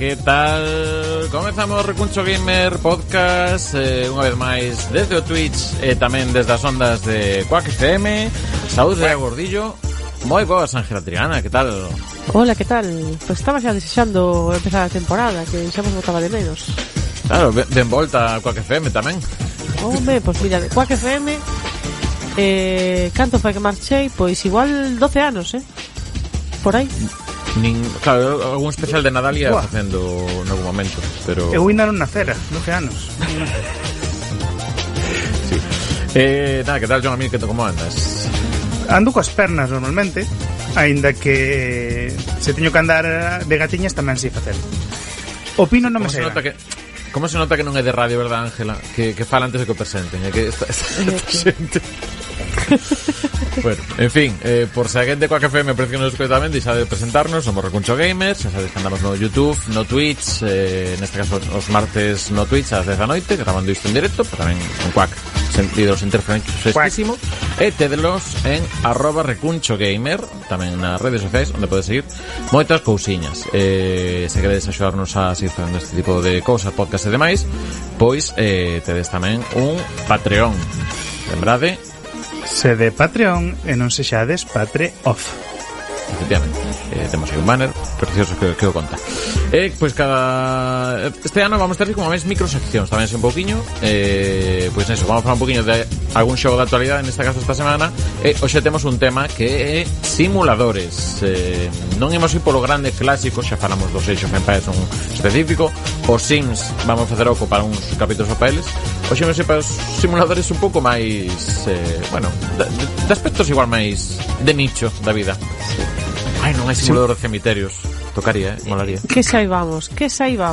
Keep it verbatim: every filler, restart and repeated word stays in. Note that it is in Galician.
que tal? Comezamos Recuncho Gamer Podcast eh, unha vez máis desde o Twitch e tamén desde as ondas de Quack F M. Saúde a Gordillo. Moi boas, Ángela Triana, que tal? Hola, que tal? Pois estaba xa desexando empezar a temporada, que xa vos botaba de menos. Claro, ben volta a Quack F M tamén. Home, pois mira, de Quack F M eh, canto fai que marchei? Pois igual doce anos, eh? Por aí. Nin, claro, algún especial de Nadal ia facendo en algún momento, pero... Eu ainda non nacera, doce anos. Sí. Eh, nada, que tal, Joan Amir, que como andas? Ando coas pernas normalmente, aínda que se teño que andar de gatiñas tamén sei facer. O pino non me sei. Como se nota que non é de radio, verdad, Ángela? Que, que fala antes de que o presenten, é que está, está presente. Bueno, en fin, eh, por se alguén de Quack F M precios nos escoita tamén, deixa de presentarnos. Somos Recuncho Gamers, xa sabes que andamos no YouTube, no Twitch, eh, neste caso os martes no Twitch ás dez da noite, gravando isto en directo, pero tamén en Quack sentidos interferencios fresquísimo. E tedelos en arroba Recuncho Gamer, tamén nas redes sociais, onde podes seguir moitas cousiñas. Eh, se queredes axudarnos a seguir facendo este tipo de cousas, podcast e demais, pois eh, tedes tamén un Patreon. Lembrade, se de Patreon e non sexades Patreoff. Efectivamente, eh, temos aí un banner precioso que, que o conta. E, eh, pois cada... Este ano vamos ter como máis microseccións, tamén sei un pouquiño. Eh, pois neso, vamos a falar un pouquiño de algún xogo de actualidade, neste caso esta semana. E hoxe temos un tema que é simuladores. Eh, non imos ir polo grande clásico, xa falamos dos Age of Empires un específico. Os Sims vamos facer oco para uns capítulos o para eles. Hoxe imos ir para os simuladores un pouco máis, eh, bueno, de, de aspectos igual máis de nicho da vida. Ai, non hai simulador de cemiterios. Tocaría, eh? Molaría. Que saibamos, que saibamos.